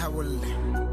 tlhabolle.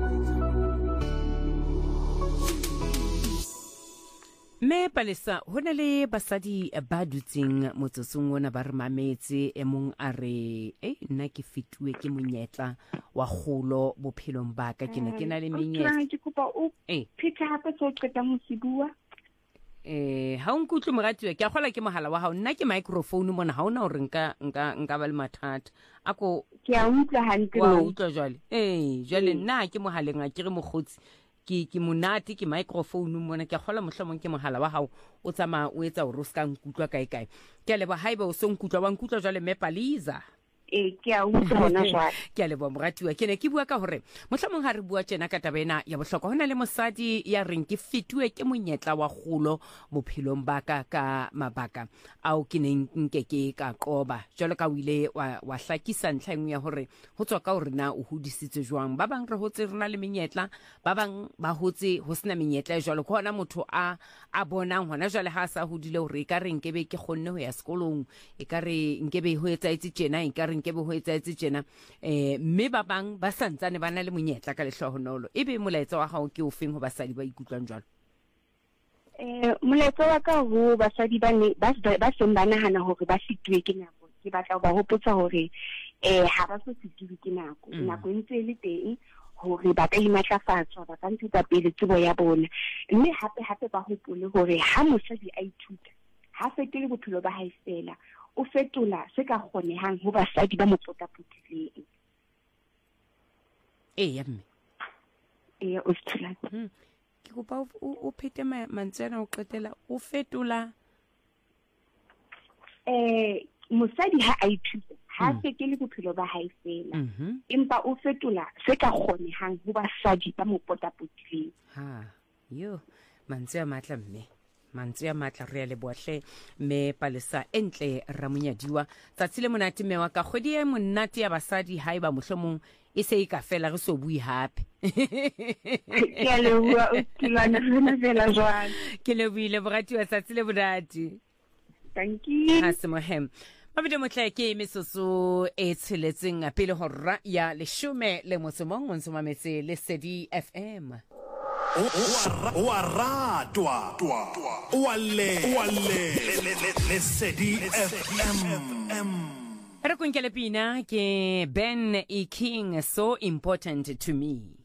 Me Palesa hona le basadi ba dutseng motsosong ona ba re mametse emong a re nna ke fituwe ke monyetla wa kgolo bophelong ba ka ke ne ke na le menyetla ke kopa o pheta hape so qeta mo sibua ha o nkutlwe moratiwa ke a gola ke mohala wa hao nna ke microphone mona ha ona hore nka ba le mathata ako ke a utlwa hantle wa utlwa jwale jwale nna ke mohaleng a ke re mogotsi ke monate ke microphone mona ke gola mohlomong ke mohala wa hao o tsama o etsa hore o ska nkutlwa kae kae ke leba haiba o so nkutlwa wa nkutlwa jwale me Palesa ke a utlwa hona jwale ke a leba moratiwa ke ne ke bua ka hore mohlomong ha re bua tjena ka tabena ya bohlokwa hona le mosadi ya reng ke fituwe ke monyetla wa kgolo bophelong ba ka mabaka ao ke neng nkeke ka qoba jalo ka o ile wa hlakisa ntlha engwe ya hore ho tswa ka hore na o hodisitswe jwang ba bang re hotse rena le menyetla ba bang ba hotse ho sena menyetla jalo khona motho a bonang hona jwale ha sa hodile hore ka re nkebe ke kgonne ho ya sekolong e ka re nkebe ho etsa itse tjena e ka re nkebe ho etsa itse tjena mme ba bang ba santsane ba na le monyetla ka lehlohonolo ebe molaetsa wa hao ke ofeng ho basadi ba ikutlwang jwalo molaetsa wa ka ho basadi ba seng ba nahana hore ba fituwe ke nako ke batla ho ba hopotsa hore ha ba so fituwe ke nako nako e ntse e le teng hore ba ka imatlafatswa ba ka ntshetsa pele tsebo ya bona mme hape ba hopole hore ha mosadi a ithuta ha fetele bophelo ba hae fela o fetola se ka kgonehang ho basadi ba motsotapotileng ya mme o stula ke kopa o phete mantsana o qetela o fetola mosadi ha a ithuta ha fetele bophelo ba hae fela empa o fetola se ka kgonehang ho basadi ba mopotapotileng yo mantswe a matla mme mantswe a matla re le bohle me Palesa entle ramonyadiwa tsatsile monate me wa ka kgwedi e monate ya basadi haiba mohlomong e se e ka fela re so bui hape ke a leboha o tilana rena fela jwang ke lebohile boratiwa tsatsile monate thank you ha se mohem mabide motla ke mesoso e tsheletseng pele horra ya 10 le motsomong o ntsomametse le Sedi FM wa ratwa le Sedi FM re konkele pina ke Ben E King So Important to Me.